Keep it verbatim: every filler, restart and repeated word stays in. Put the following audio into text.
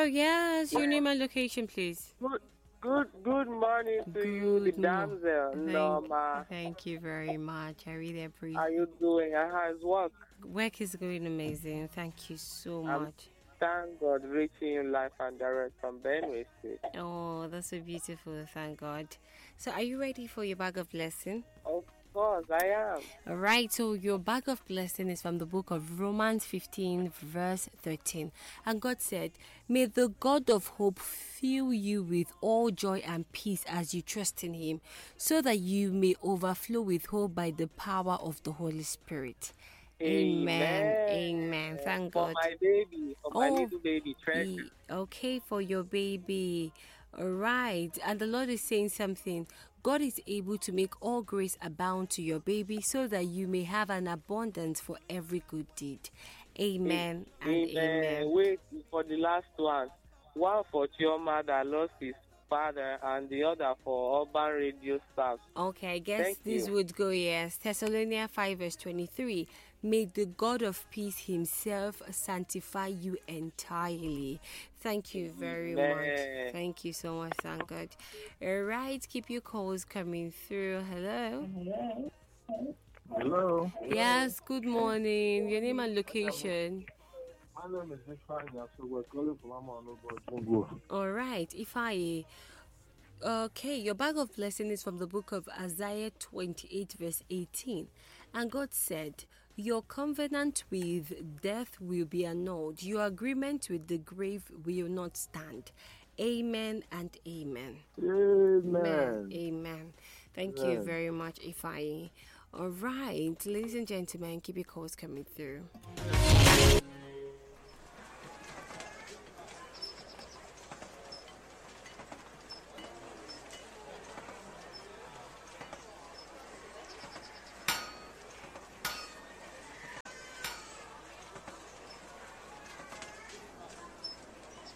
yes, your name and location, please. Good, good, good morning to you, the Good mo- damsel. Norma, Thank, thank you very much. I really how appreciate. you doing? And how's work? Work is going amazing. Thank you so I'm much. thank God reaching you live and direct from Benue State. Oh, that's so beautiful. Thank God. So, are you ready for your bag of blessing? Of course, I am. All right. So, your bag of blessing is from the book of Romans fifteen, verse thirteen. And God said, "May the God of hope fill you with all joy and peace as you trust in Him, so that you may overflow with hope by the power of the Holy Spirit." Amen. Amen. Amen. Thank For God. my baby, for my Oh, little baby treasure. e- okay, for your baby. All right. And the Lord is saying something. God is able to make all grace abound to your baby so that you may have an abundance for every good deed. Amen and Amen. amen. Wait for the last one. One for Chioma that lost his father, and the other for Urban Radio staff. Okay, I guess Thank this you. would go, yes. Thessalonians five, verse twenty-three. May the God of peace himself sanctify you entirely. Thank you very Amen. much. Thank you so much, thank God. All right, keep your calls coming through. Hello. Hello. Yes, good morning. Your name and location. My name is Ifeanyi, so we're calling from Amanobo, Jungo. All right, if I Okay, your bag of blessing is from the book of Isaiah twenty-eight, verse eighteen. And God said, "Your covenant with death will be annulled. Your agreement with the grave will not stand." Amen and amen. Amen. Amen. Thank Amen. you very much, Ifai. All right, ladies and gentlemen, keep your calls coming through.